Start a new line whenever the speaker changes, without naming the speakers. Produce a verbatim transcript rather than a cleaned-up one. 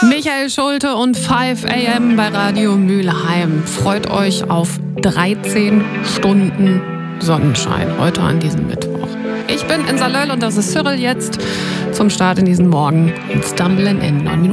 Michael Schulte und fünf a m bei Radio Mülheim. Freut euch auf dreizehn Stunden Sonnenschein heute an diesem Mittwoch. Ich bin in Salöll und das ist Cyril jetzt zum Start in diesen Morgen in Stumbling in neun Minuten.